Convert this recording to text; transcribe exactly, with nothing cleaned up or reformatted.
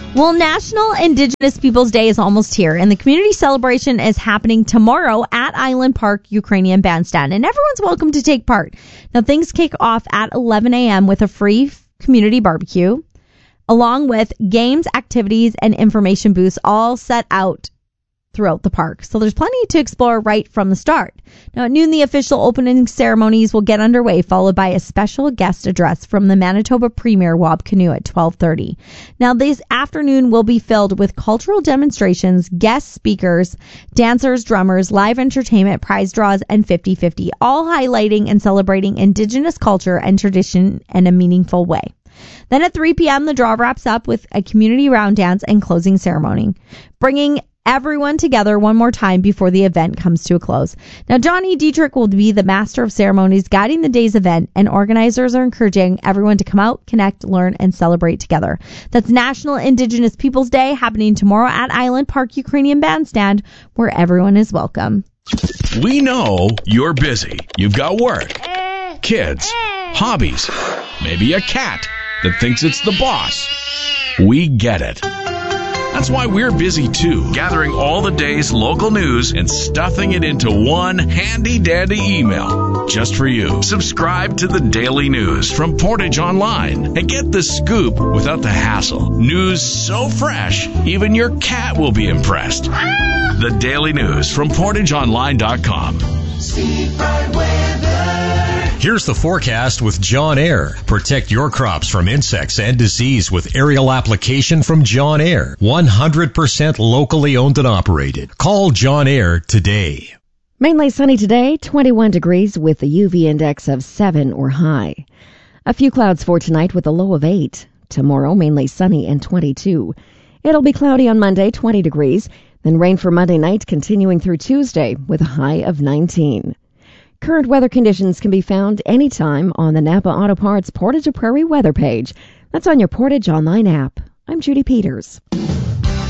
Well, National Indigenous Peoples Day is almost here, and the community celebration is happening tomorrow at Island Park Ukrainian Bandstand, and everyone's welcome to take part. Now, things kick off at eleven a.m. with a free community barbecue, along with games, activities, and information booths all set out throughout the park. So there's plenty to explore right from the start. Now at noon, the official opening ceremonies will get underway, followed by a special guest address from the Manitoba Premier Wab Kinew at twelve thirty. Now this afternoon will be filled with cultural demonstrations, guest speakers, dancers, drummers, live entertainment, prize draws, and fifty-fifty, all highlighting and celebrating Indigenous culture and tradition in a meaningful way. Then at three p.m., the draw wraps up with a community round dance and closing ceremony, bringing everyone together one more time before the event comes to a close. Now, Johnny Dietrich will be the master of ceremonies guiding the day's event, and organizers are encouraging everyone to come out, connect, learn, and celebrate together. That's National Indigenous Peoples Day, happening tomorrow at Island Park Ukrainian Bandstand, where everyone is welcome. We know you're busy. You've got work, kids, hobbies, maybe a cat that thinks it's the boss. We get it. That's why we're busy too, gathering all the day's local news and stuffing it into one handy-dandy email just for you. Subscribe to the Daily News from Portage Online and get the scoop without the hassle. News so fresh, even your cat will be impressed. The Daily News from portage online dot com. Here's the forecast with John Air. Protect your crops from insects and disease with aerial application from John Air. one hundred percent locally owned and operated. Call John Air today. Mainly sunny today, twenty-one degrees with a U V index of seven or high. A few clouds for tonight with a low of eight. Tomorrow, mainly sunny and twenty-two. It'll be cloudy on Monday, twenty degrees. Then rain for Monday night, continuing through Tuesday with a high of nineteen. Current weather conditions can be found anytime on the Napa Auto Parts Portage to Prairie weather page. That's on your Portage Online app. I'm Judy Peters.